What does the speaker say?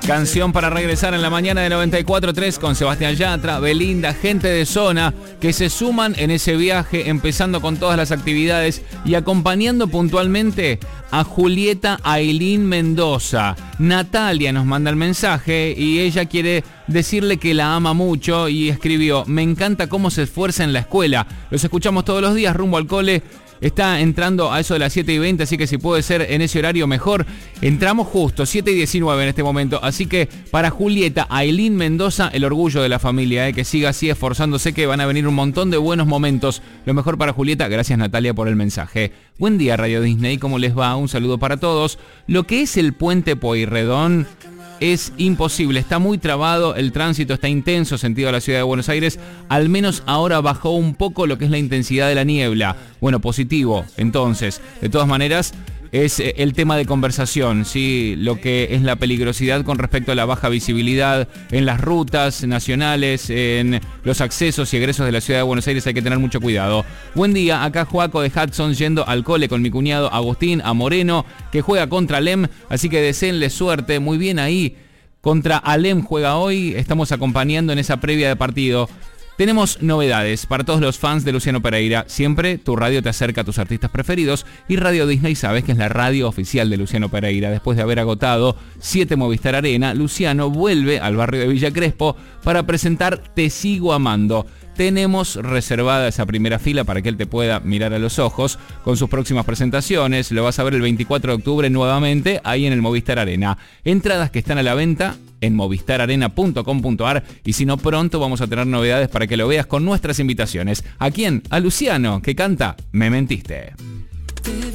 Canción para regresar en la mañana de 94.3 con Sebastián Yatra, Belinda, gente de zona que se suman en ese viaje, empezando con todas las actividades y acompañando puntualmente a Julieta Ailín Mendoza. Natalia nos manda el mensaje y ella quiere decirle que la ama mucho y escribió: me encanta cómo se esfuerza en la escuela. Los escuchamos todos los días rumbo al cole. Está entrando a eso de las 7:20, así que si puede ser en ese horario mejor. Entramos justo, 7:19 en este momento. Así que para Julieta Ailín Mendoza, el orgullo de la familia, que siga así esforzándose, que van a venir un montón de buenos momentos. Lo mejor para Julieta. Gracias, Natalia, por el mensaje. Buen día, Radio Disney, ¿cómo les va? Un saludo para todos. Lo que es el puente Pueyrredón es imposible, está muy trabado, el tránsito está intenso, sentido a la ciudad de Buenos Aires. Al menos ahora bajó un poco lo que es la intensidad de la niebla. Bueno, positivo, entonces. De todas maneras, es el tema de conversación, ¿sí? Lo que es la peligrosidad con respecto a la baja visibilidad en las rutas nacionales, en los accesos y egresos de la ciudad de Buenos Aires. Hay que tener mucho cuidado. Buen día, acá Joaco de Hudson yendo al cole con mi cuñado Agustín a Moreno, que juega contra Alem, así que deseenle suerte. Muy bien ahí, contra Alem juega hoy, estamos acompañando en esa previa de partido. Tenemos novedades para todos los fans de Luciano Pereira. Siempre tu radio te acerca a tus artistas preferidos y Radio Disney sabes que es la radio oficial de Luciano Pereira. Después de haber agotado 7 Movistar Arena, Luciano vuelve al barrio de Villa Crespo para presentar Te Sigo Amando. Tenemos reservada esa primera fila para que él te pueda mirar a los ojos con sus próximas presentaciones. Lo vas a ver el 24 de octubre nuevamente ahí en el Movistar Arena. Entradas que están a la venta en movistararena.com.ar y si no, pronto vamos a tener novedades para que lo veas con nuestras invitaciones. ¿A quién? A Luciano, que canta Me Mentiste.